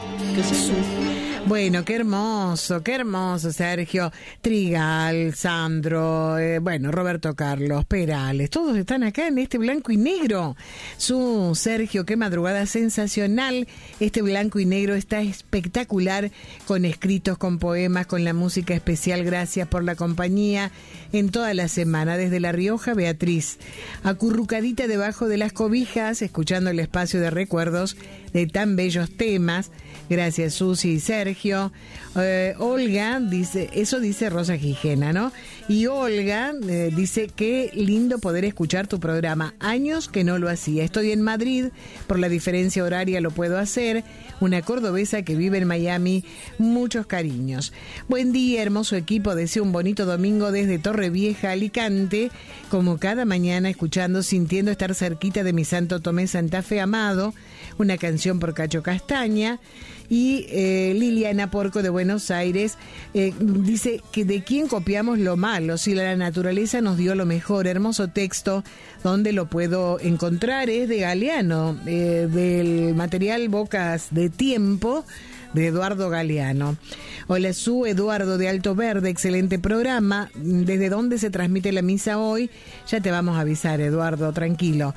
¿Qué es eso? Bueno, qué hermoso, Sergio. Trigal, Sandro, Roberto Carlos, Perales, todos están acá en este blanco y negro. Sergio, qué madrugada sensacional. Este blanco y negro está espectacular, con escritos, con poemas, con la música especial. Gracias por la compañía en toda la semana. Desde La Rioja, Beatriz, acurrucadita debajo de las cobijas, escuchando el espacio de recuerdos de tan bellos temas. Gracias, Susi y Sergio. Olga dice, eso dice Rosa Gijena, ¿no? Y Olga dice, qué lindo poder escuchar tu programa. Años que no lo hacía. Estoy en Madrid, por la diferencia horaria lo puedo hacer. Una cordobesa que vive en Miami. Muchos cariños. Buen día, hermoso equipo. Deseo un bonito domingo desde Torrevieja, Alicante. Como cada mañana, escuchando, sintiendo estar cerquita de mi Santo Tomé Santa Fe amado. Una canción por Cacho Castaña. Y Liliana Porco de Buenos Aires dice que de quién copiamos lo malo, si la naturaleza nos dio lo mejor. Hermoso texto. ¿Dónde lo puedo encontrar? Es de Galeano, del material Bocas de Tiempo, de Eduardo Galeano. Hola, Eduardo de Alto Verde, excelente programa. ¿Desde dónde se transmite la misa hoy? Ya te vamos a avisar, Eduardo, tranquilo.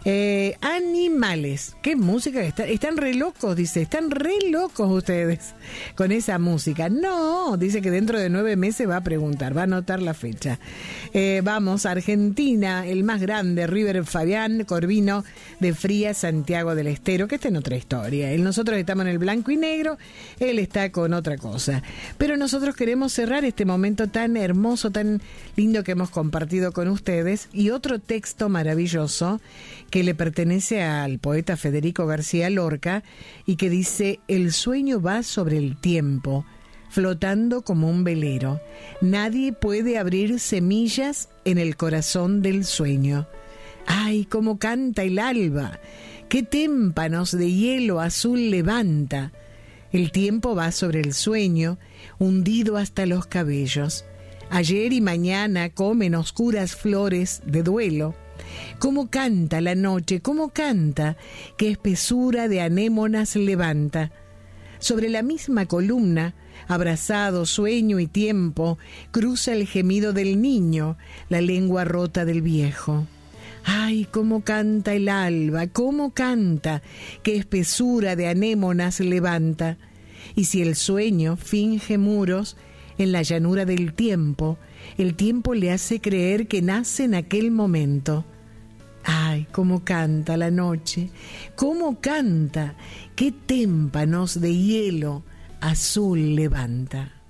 Animales, qué música están re locos, dice, están re locos ustedes con esa música. No, dice que dentro de 9 meses va a preguntar, va a anotar la fecha. Vamos, Argentina, el más grande, River Fabián Corvino de Frías, Santiago del Estero, que está en otra historia. Nosotros estamos en el blanco y negro, él está con otra cosa. Pero nosotros queremos cerrar este momento tan hermoso, tan lindo que hemos compartido con ustedes, y otro texto maravilloso que le pertenece al poeta Federico García Lorca y que dice: el sueño va sobre el tiempo, flotando como un velero. Nadie puede abrir semillas en el corazón del sueño. ¡Ay, cómo canta el alba! ¡Qué témpanos de hielo azul levanta! El tiempo va sobre el sueño, hundido hasta los cabellos. Ayer y mañana comen oscuras flores de duelo. ¿Cómo canta la noche? ¿Cómo canta? ¿Qué espesura de anémonas levanta? Sobre la misma columna, abrazado sueño y tiempo, cruza el gemido del niño, la lengua rota del viejo. ¡Ay, cómo canta el alba! ¡Cómo canta! ¡Qué espesura de anémonas levanta! Y si el sueño finge muros en la llanura del tiempo, el tiempo le hace creer que nace en aquel momento. ¡Ay, cómo canta la noche! ¡Cómo canta! ¡Qué témpanos de hielo azul levanta!